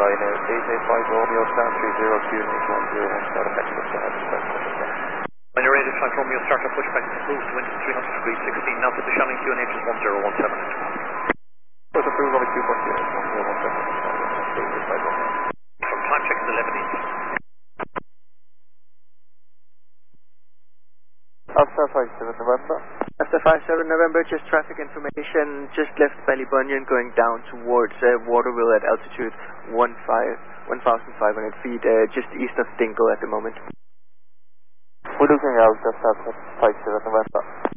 Ryanair, DJ5 Romeo, Star 30Q, 10, start effect, when you're ready to flight Romeo, start up, push back to cruise to wind 300 degrees, 16 knots at the Shannon QNH is 1017. Push approval on the Q4 QNH, 1017. From time check is 11 east. Alpha 57 November. After 57 November, just traffic information, just left Ballybunion going down towards Waterville at altitude 1,500 feet, just east of Dingle at the moment. We're looking out just after 57 November.